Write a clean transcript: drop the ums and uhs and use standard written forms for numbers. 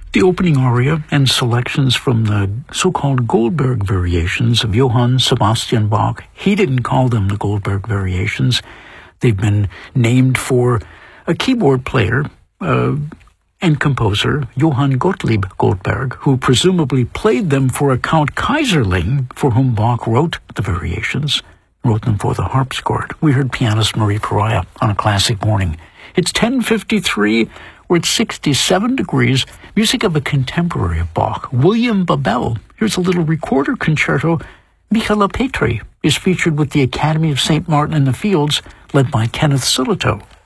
The opening aria and selections from the so-called Goldberg variations of Johann Sebastian Bach. He didn't call them the Goldberg variations. They've been named for a keyboard player and composer, Johann Gottlieb Goldberg, who presumably played them for a Count Kaiserling, for whom Bach wrote the variations, wrote them for the harpsichord. We heard pianist Marie Pariah on A Classic Morning. It's 10:53. We're at 67 degrees. Music of a contemporary of Bach, William Babel. Here's a little recorder concerto. Michaela Petri is featured with the Academy of St. Martin in the Fields, led by Kenneth Sillitoe.